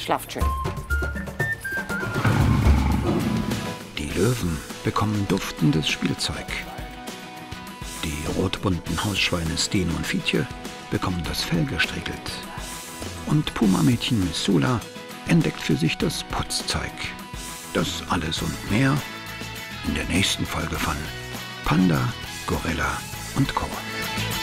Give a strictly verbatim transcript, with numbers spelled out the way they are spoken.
Schlaft schön. Die Löwen bekommen duftendes Spielzeug. Die rotbunten Hausschweine Steno und Fietje bekommen das Fell gestriegelt. Und Puma-Mädchen Missula entdeckt für sich das Putzzeug. Das alles und mehr in der nächsten Folge von Panda, Gorilla und Co.